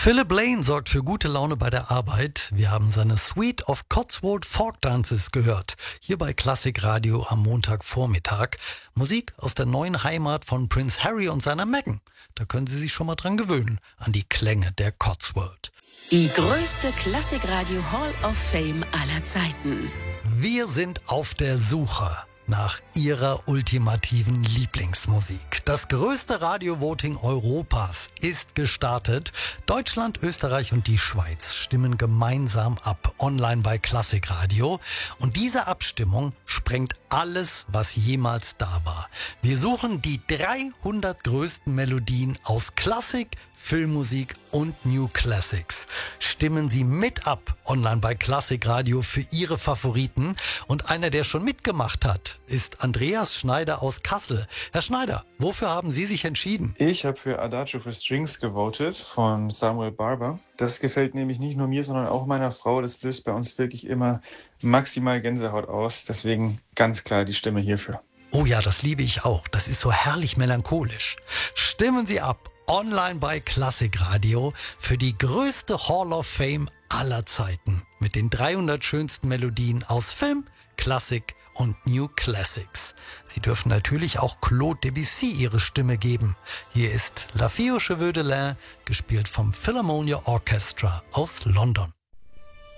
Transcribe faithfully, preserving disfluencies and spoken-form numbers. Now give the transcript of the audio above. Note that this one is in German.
Philip Lane sorgt für gute Laune bei der Arbeit. Wir haben seine Suite of Cotswold Folk Dances gehört. Hier bei Klassik Radio am Montagvormittag. Musik aus der neuen Heimat von Prince Harry und seiner Meghan. Da können Sie sich schon mal dran gewöhnen, an die Klänge der Cotswold. Die größte Klassik-Radio Hall of Fame aller Zeiten. Wir sind auf der Suche nach Ihrer ultimativen Lieblingsmusik. Das größte Radio-Voting Europas ist gestartet. Deutschland, Österreich und die Schweiz stimmen gemeinsam ab, online bei Klassik Radio. Und diese Abstimmung sprengt alles, was jemals da war. Wir suchen die dreihundert größten Melodien aus Klassik, Filmmusik und New Classics. Stimmen Sie mit ab, online bei Klassik Radio für Ihre Favoriten. Und einer, der schon mitgemacht hat, ist Andreas Schneider aus Kassel. Herr Schneider, wofür haben Sie sich entschieden? Ich habe für Adagio for Strings gewotet von Samuel Barber. Das gefällt nämlich nicht nur mir, sondern auch meiner Frau. Das löst bei uns wirklich immer maximal Gänsehaut aus. Deswegen ganz klar die Stimme hierfür. Oh ja, das liebe ich auch. Das ist so herrlich melancholisch. Stimmen Sie ab, online bei Klassik Radio für die größte Hall of Fame aller Zeiten. Mit den dreihundert schönsten Melodien aus Film, Klassik und New Classics. Sie dürfen natürlich auch Claude Debussy ihre Stimme geben. Hier ist La Fille aux Cheveux de Lin, gespielt vom Philharmonia Orchestra aus London.